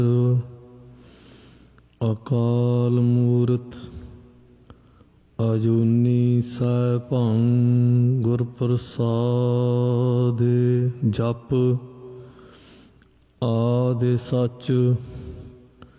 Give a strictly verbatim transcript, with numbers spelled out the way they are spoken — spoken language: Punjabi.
ਅਕਾਲ ਮੂਰਤ ਅਜੂਨੀ ਸੈਭੰ ਗੁਰ ਪ੍ਰਸਾਦਿ। ਜਪ ਆਦਿ ਸਚ